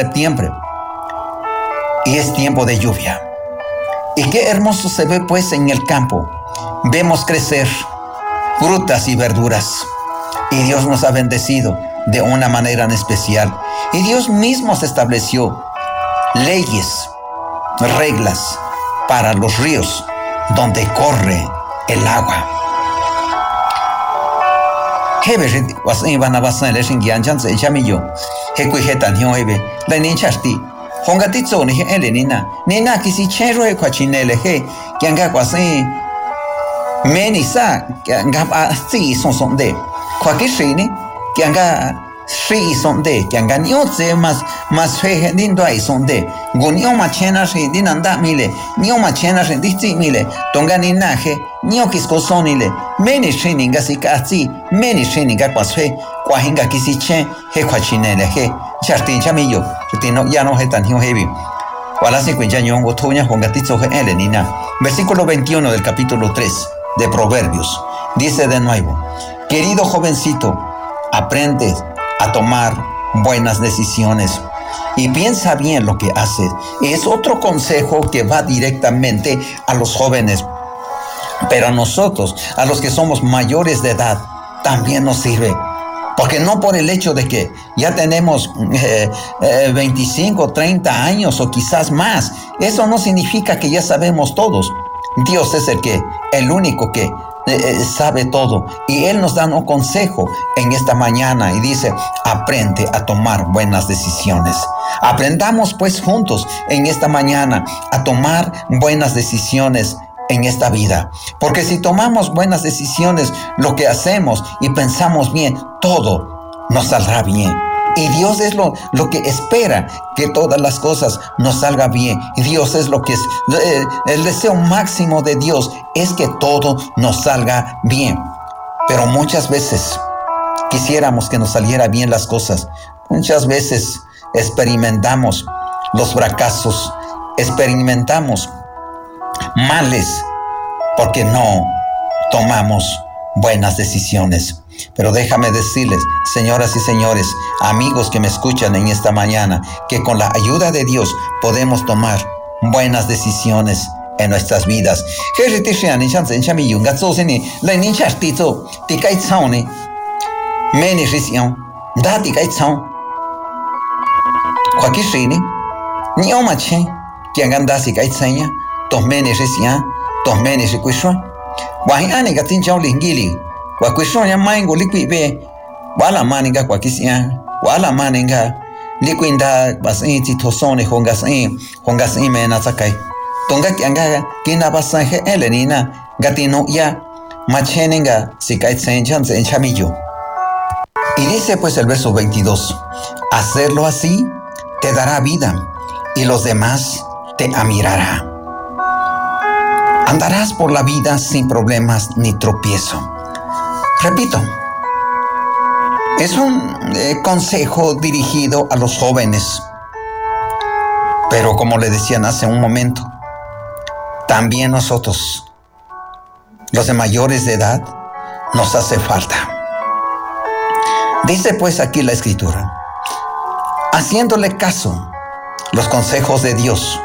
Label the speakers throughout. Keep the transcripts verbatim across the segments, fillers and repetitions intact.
Speaker 1: septiembre y es tiempo de lluvia. Y qué hermoso se ve pues en el campo. Vemos crecer frutas y verduras. Y Dios nos ha bendecido de una manera en especial. Y Dios mismo se estableció leyes, reglas para los ríos donde corre el agua. Hebe wasan bana wasan le shin gyan chan se chamiyo. He kui hetan hyo hebe. La nin chasti. Honga titso ni he le nina. Nina kisi chero he kwa chinele he. Kyanga wasan meni sa kyanga ba si son son de. Kwa kishini kyanga shi son de kyanga nyotse mas mas he din doi son de. Gonyo ma chena shi din anda mile. Nyo ma chena shi ditsi mile. Tonga nina he. Nyo kisko sonile. Meni shininga si kasi. Meni shininga kwasfe. Kwa hinga kisi chen. He kwa chinele he. Chartin chamiyo. Chartin ya no he tan hyo hebi. Wala se cuenta nyongo toña honga titso he ele nina. Versículo veintiuno del capítulo tres de Proverbios. Dice de nuevo. Querido jovencito, aprende a tomar buenas decisiones y piensa bien lo que haces. Es otro consejo que va directamente a los jóvenes, pero a nosotros, a los que somos mayores de edad, también nos sirve. Porque no por el hecho de que ya tenemos eh, eh, veinticinco, treinta años o quizás más, eso no significa que ya sabemos todos. Dios es el que, el único que Eh, sabe todo, y Él nos da un consejo en esta mañana y dice: aprende a tomar buenas decisiones. Aprendamos pues juntos en esta mañana a tomar buenas decisiones en esta vida, porque si tomamos buenas decisiones, lo que hacemos y pensamos bien, todo nos saldrá bien. Y Dios es lo, lo que espera, que todas las cosas nos salgan bien. Y Dios es lo que es, eh, el deseo máximo de Dios es que todo nos salga bien. Pero muchas veces quisiéramos que nos saliera bien las cosas. Muchas veces experimentamos los fracasos, experimentamos males porque no tomamos buenas decisiones. Pero déjame decirles, señoras y señores, amigos que me escuchan en esta mañana, que con la ayuda de Dios podemos tomar buenas decisiones en nuestras vidas. Wa kwishon ya maingo likwi be wala maninga kwa kisia wala maninga likwinda basin ti tosone hongasin hongasin mena sakai tonga kyanga kina basan he elenina gatino ya machenenga sikai senchan en chamillo. Y dice pues el verso veintidós: hacerlo así te dará vida y los demás te admirará. Andarás por la vida sin problemas ni tropiezo. Repito, es un eh, consejo dirigido a los jóvenes, pero como le decían hace un momento, también nosotros, los de mayores de edad, nos hace falta. Dice pues aquí la Escritura: haciéndole caso los consejos de Dios,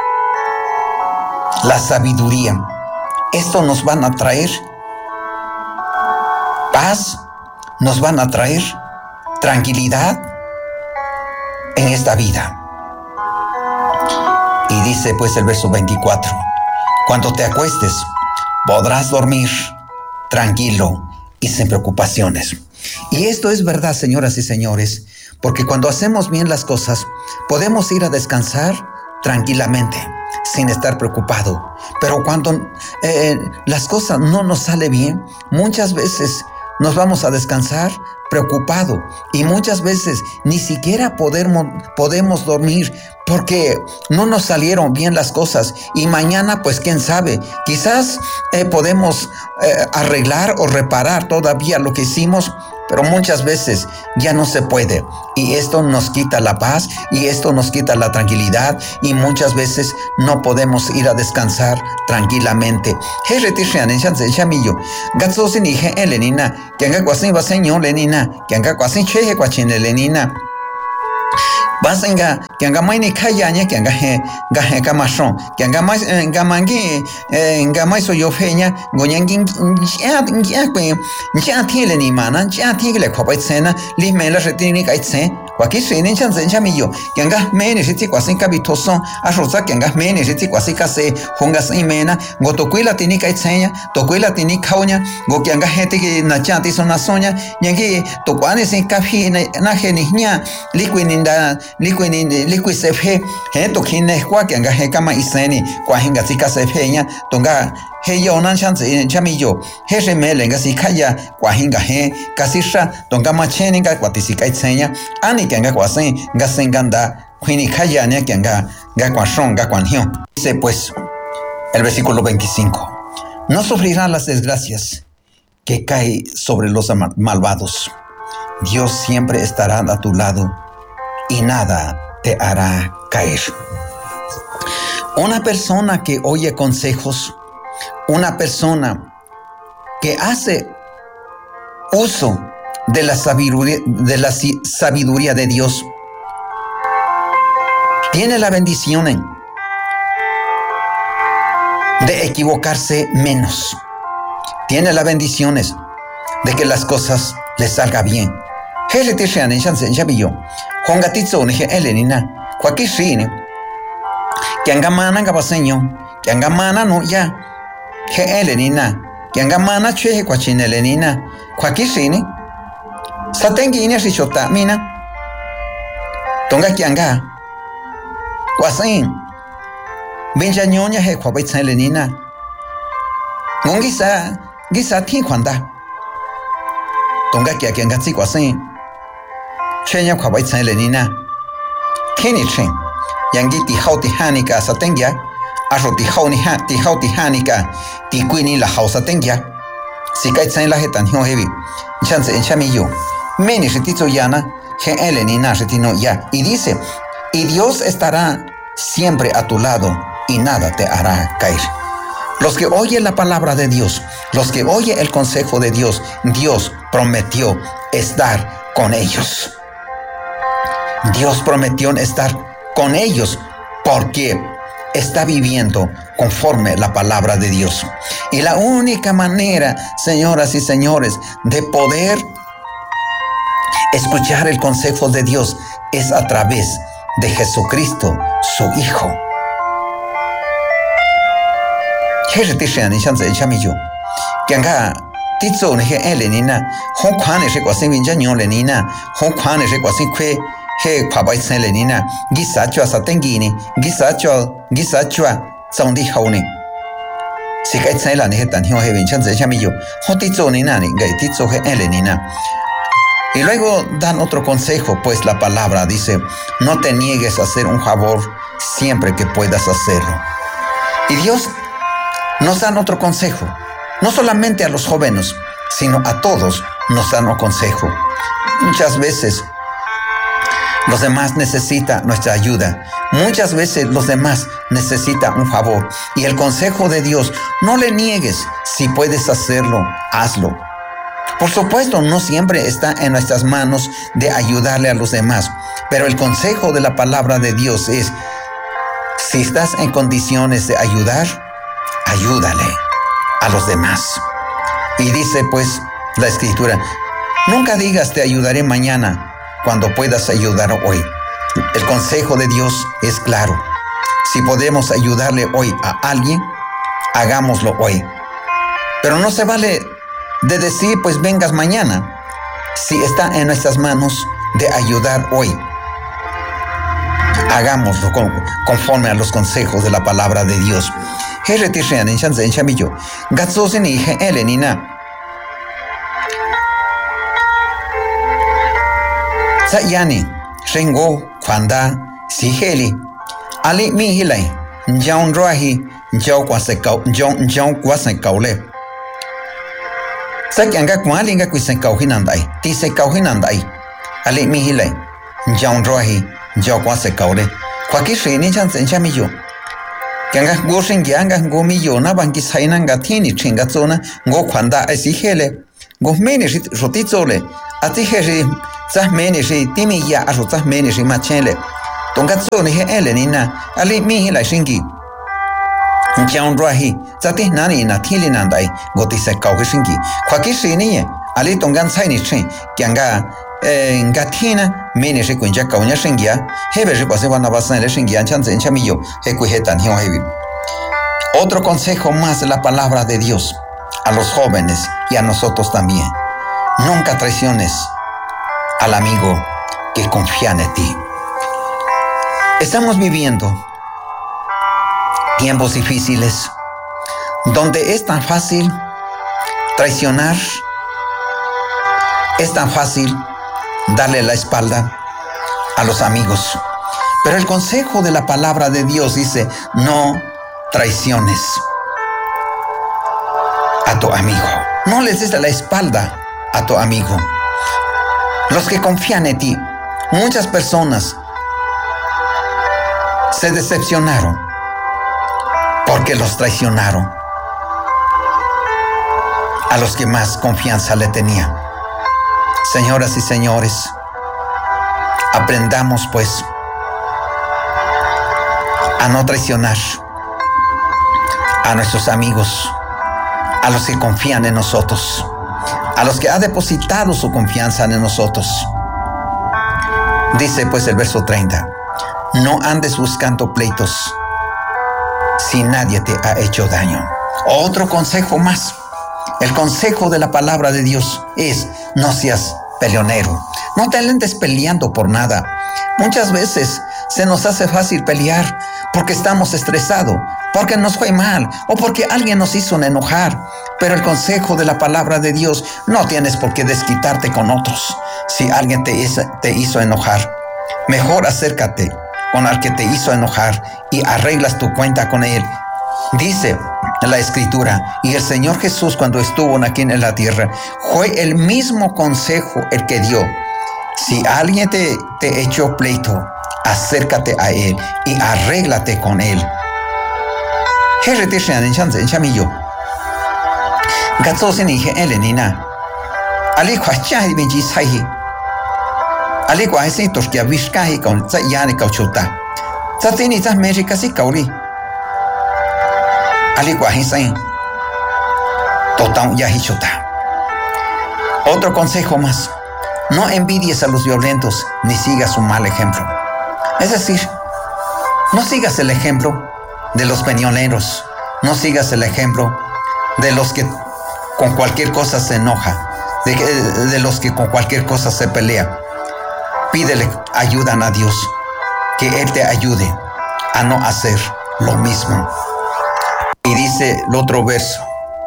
Speaker 1: la sabiduría, esto nos van a traer paz, nos van a traer tranquilidad en esta vida. Y dice pues el verso veinticuatro: cuando te acuestes, podrás dormir tranquilo y sin preocupaciones. Y esto es verdad, señoras y señores, porque cuando hacemos bien las cosas, podemos ir a descansar tranquilamente, sin estar preocupado. Pero cuando eh, las cosas no nos salen bien, muchas veces nos vamos a descansar preocupado y muchas veces ni siquiera podemos, podemos dormir porque no nos salieron bien las cosas, y mañana pues quién sabe, quizás eh, podemos eh, arreglar o reparar todavía lo que hicimos, pero muchas veces ya no se puede, y esto nos quita la paz y esto nos quita la tranquilidad, y muchas veces no podemos ir a descansar tranquilamente. vas nga kyanga mai ni khaya nya kyanga he ga he ka mashon kyanga mai nga mangi nga mai so yo feña goñangin ya ya kwe ya tiele ni mana ya tiele ko pai tsena li me la retini kai tsen wa ki se ni chan zen chami yo kyanga me ni siti kwa sin ka bitoson a roza kyanga me ni siti kwa sika se honga sin mena go to kuila tini kai tsenya to kuila tini khaunya go kyanga hete ki na cha ti sona sonya nyangi to kwane sin ka phi na he ni nya liquininda liquinin liquid se phe he to khine kwa kyanga he kama iseni kwa hinga sika se phe nya tonga he yo nan chan zen chami yo he se me lenga si khaya kwa hinga he kasisha tonga ma cheni ga kwa ti si kai tsenya ani kyanga kwa sen ga senganda kwini khaya nya kyanga ga kwa shon ga kwa hion. Dice pues el versículo veinticinco: no sufrirán las desgracias que cae sobre los malvados. Dios siempre estará a tu lado y nada te hará caer. Una persona que oye consejos, una persona que hace uso de la sabiduría de, la sabiduría de Dios, tiene la bendición de equivocarse menos. Tiene las bendiciones de que las cosas le salgan bien. Hele te shan en chance ya billo. Honga titso ne elenina. Kwaki shine. Kyanga mana ga basenyo. Kyanga mana no ya. He elenina. Kyanga mana chwe kwachine elenina. Kwaki shine. Satengi ine shota mina. Tonga kyanga. Kwasen. Benja nyonya he kwa baitsa elenina. Ngongisa gisa tin kwanda. Tonga kya kyanga tsi kwasen. Chenya kwa baitsa elenina. Keni chen. Yangi ti hau ti hanika sa tengya. Aro ti hau ni ha ti hau ti hanika. Ti kuini la hau sa tengya. Si kai tsa la hetan hion hevi. Chance en chamillo. Meni retito yana. He elenina retino ya. Y dice, y Dios estará siempre a tu lado y nada te hará caer. Los que oyen la palabra de Dios, los que oyen el consejo de Dios, Dios prometió estar con ellos. Dios prometió estar con ellos porque está viviendo conforme la palabra de Dios. Y la única manera, señoras y señores, de poder escuchar el consejo de Dios es a través de Jesucristo, su Hijo. Khe te shan ni chan zhe chamiyo. Kyanga titso ne he elenina, hong kwane she kwa sin winja nyon lenina, hong kwane she kwa sin kwe he kwa bai sen lenina, gisa chwa sa tengini, gisa chwa, gisa chwa zong di hau ni. Si kai sen la ne he tan hion he win chan zhe chamiyo, hong titso ni na ni, gai titso he elenina. Y luego dan otro consejo, pues la palabra dice, no te niegues a hacer un favor siempre que puedas hacerlo. Y Dios nos dan otro consejo, no solamente a los jóvenes, sino a todos nos dan un consejo. Muchas veces los demás necesitan nuestra ayuda, muchas veces los demás necesitan un favor. Y el consejo de Dios, no le niegues, si puedes hacerlo, hazlo. Por supuesto, no siempre está en nuestras manos de ayudarle a los demás, pero el consejo de la palabra de Dios es, si estás en condiciones de ayudar, ayúdale a los demás. Y dice pues la Escritura, nunca digas te ayudaré mañana cuando puedas ayudar hoy. El consejo de Dios es claro. Si podemos ayudarle hoy a alguien, hagámoslo hoy. Pero no se vale de decir pues vengas mañana, si está en nuestras manos de ayudar hoy. Hagámoslo con, conforme a los consejos de la palabra de Dios. Heretishan en chance en chamillo. Gatsosin y Elenina. Sayani, Shengo, Kwanda, Siheli, Ali Mihilai, John Rohi, Joe Quasecau, John John Quasecaule. Sakyanga Kwalinga Quisecau Hinandai, Tisecau Hinandai, Ali Mihilai, John Rohi, Joe Quasecaule. Quakishi in chance en chamillo. Kyanga Goshin Yanga Gomillo, Nabanki Sainanga Tini Chingatzona, Go Kwanda Asihele, Go Menish Rotizole, Atiheri, Zahmenishi, Timia, Azotahmenishi Machele, Tongatso ni he elenina, ali mi la shingi. Nchaun ruahi, zati nani na tili nandai, goti se kauke shingi. Kwaki shini, ali tongan sai ni shin, kianga ngatina, mini shi kunja kaunya shingia, hebe shi kwase wana basan le shingia, chance en chamillo, he kujetan hion hebi. Otro consejo más de la palabra de Dios a los jóvenes y a nosotros también. Nunca traiciones al amigo que confía en ti. Estamos viviendo tiempos difíciles donde es tan fácil traicionar, es tan fácil darle la espalda a los amigos. Pero el consejo de la palabra de Dios dice, no traiciones a tu amigo. No les des la espalda a tu amigo. Los que confían en ti, muchas personas se decepcionaron porque los traicionaron a los que más confianza le tenían. Señoras y señores, aprendamos pues a no traicionar a nuestros amigos, a los que confían en nosotros, a los que ha depositado su confianza en nosotros. Dice pues el verso treinta, no andes buscando pleitos si nadie te ha hecho daño. Otro consejo más, el consejo de la palabra de Dios es, no seas peleonero, no te andes peleando por nada. Muchas veces se nos hace fácil pelear porque estamos estresados, porque nos fue mal o porque alguien nos hizo enojar. Pero el consejo de la palabra de Dios, no tienes por qué desquitarte con otros. Si alguien te hizo, te hizo enojar, mejor acércate con el que te hizo enojar y arreglas tu cuenta con él. Dice la Escritura, y el Señor Jesús cuando estuvo aquí en la tierra, fue el mismo consejo el que dio. Si alguien te, te echó pleito, acércate a él y arréglate con él. Ali kwachahi benji sahi. Ali kwahi tos kia vishkahi con yani kauchuta. Tatini ta meji kasi kauli. Ali kwahi sahi. Totan yahi chuta. Otro consejo más. No envidies a los violentos ni sigas un mal ejemplo. Es decir, no sigas el ejemplo de los peleoneros. No sigas el ejemplo de los que con cualquier cosa se enoja. De, de los que con cualquier cosa se pelea. Pídele ayuda a Dios, que Él te ayude a no hacer lo mismo. Y dice el otro verso,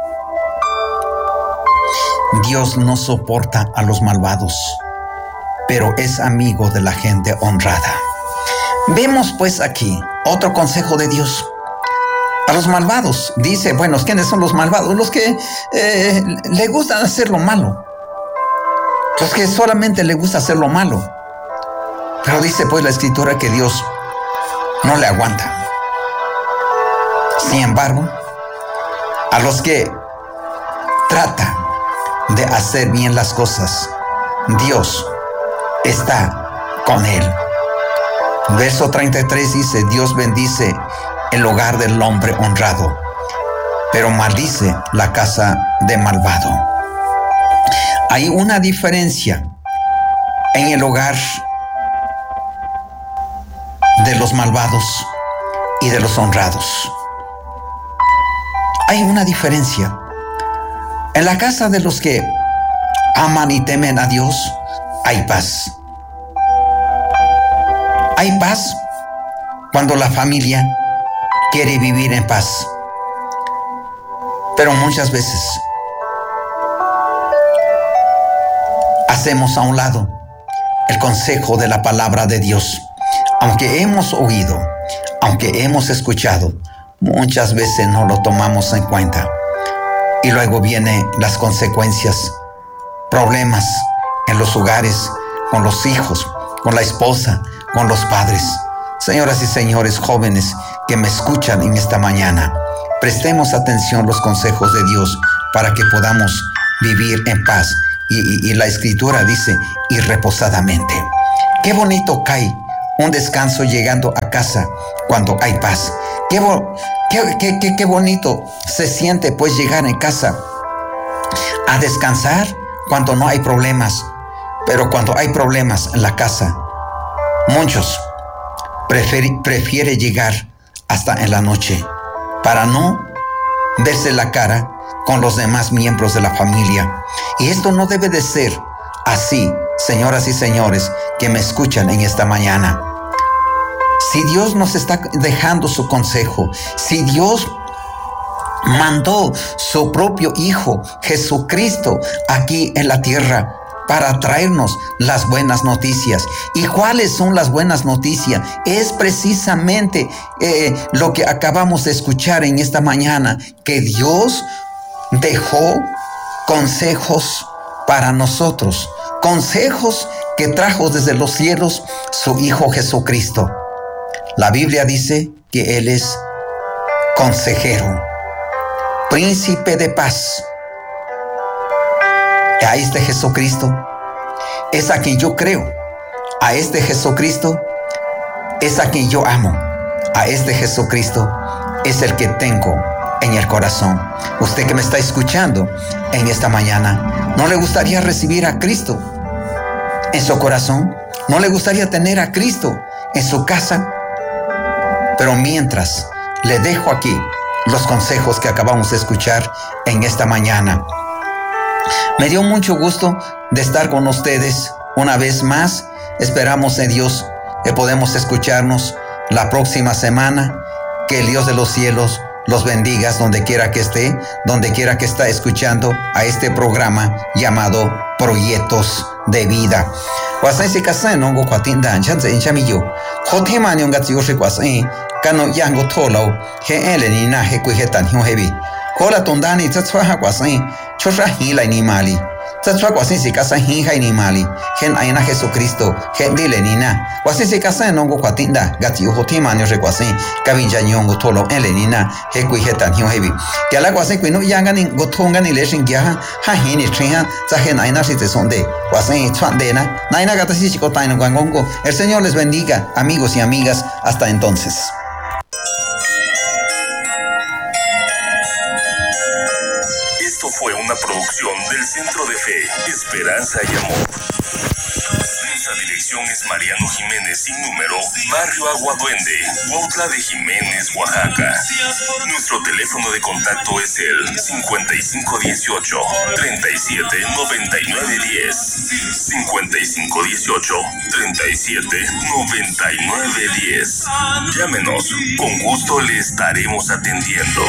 Speaker 1: Dios no soporta a los malvados, pero es amigo de la gente honrada. Vemos pues aquí otro consejo de Dios. A los malvados, dice, bueno, ¿quiénes son los malvados? Los que eh, le gustan hacer lo malo. Los que solamente le gusta hacer lo malo. Pero dice pues la Escritura que Dios no le aguanta. Sin embargo, a los que tratan de hacer bien las cosas, Dios está con él. Verso treinta y tres dice, Dios bendice el hogar del hombre honrado, pero maldice la casa de malvado. Hay una diferencia en el hogar de los malvados y de los honrados. Hay una diferencia. En la casa de los que aman y temen a Dios, hay paz. Hay paz cuando la familia quiere vivir en paz. Pero muchas veces hacemos a un lado el consejo de la palabra de Dios. Aunque hemos oído, aunque hemos escuchado, muchas veces no lo tomamos en cuenta. Y luego vienen las consecuencias, problemas en los hogares, con los hijos, con la esposa, con los padres. Señoras y señores jóvenes que me escuchan en esta mañana, prestemos atención a los consejos de Dios para que podamos vivir en paz. Y, y, y la Escritura dice, y reposadamente. Qué bonito cae un descanso llegando a casa cuando hay paz. Qué, bo- qué, qué, qué, qué bonito se siente pues llegar en casa a descansar cuando no hay problemas. Pero cuando hay problemas en la casa, muchos prefieren prefiere llegar hasta en la noche para no verse la cara con los demás miembros de la familia. Y esto no debe de ser así, señoras y señores que me escuchan en esta mañana. Si Dios nos está dejando su consejo, si Dios mandó su propio Hijo Jesucristo aquí en la tierra para traernos las buenas noticias. ¿Y cuáles son las buenas noticias? Es precisamente eh, lo que acabamos de escuchar en esta mañana, que Dios dejó consejos para nosotros, consejos que trajo desde los cielos su Hijo Jesucristo. La Biblia dice que Él es consejero, príncipe de paz. A este Jesucristo es a quien yo creo. A este Jesucristo es a quien yo amo. A este Jesucristo es el que tengo en el corazón. Usted que me está escuchando en esta mañana, ¿no le gustaría recibir a Cristo en su corazón? ¿No le gustaría tener a Cristo en su casa? Pero mientras, le dejo aquí los consejos que acabamos de escuchar en esta mañana. Me dio mucho gusto de estar con ustedes una vez más. Esperamos en Dios que podemos escucharnos la próxima semana. Que el Dios de los cielos los bendiga donde quiera que esté, donde quiera que está escuchando a este programa llamado Proyectos de Vida. Wasansi kasan nongo kwatinda anchanze enchamiyo. Hotema nyongatsi yoshi kwasan kano yango tolo he eleni na he kuhetan hiohebi. Kola tondani tsatswa kwasan chosha hila ni mali. Tsatswa kwasan si kasan hi ni mali. Hen ayana Jesucristo hen dile ni na. Wasan si kasan nongo kwatinda gati hotema nyoshi kwasan kabinja nyongo tolo eleni na he kuhetan hiohebi. Kala kwasan kwino yanga ni gotonga ni leshin gyaha ha hini trinha tsa hen ayana si tsonde. Wasan tswandena naina gatasi chikotaino guangongo. El Señor les bendiga, amigos y amigas. Hasta entonces.
Speaker 2: Esto fue una producción del Centro de Fe, Esperanza y Amor. Nuestra dirección es Mariano Jiménez sin número, Barrio Aguaduende, Huautla de Jiménez, Oaxaca. Nuestro teléfono de contacto es el cincuenta y cinco dieciocho, treinta y siete noventa y nueve diez. cincuenta y cinco dieciocho, treinta y siete noventa y nueve diez. Llámenos, con gusto le estaremos atendiendo.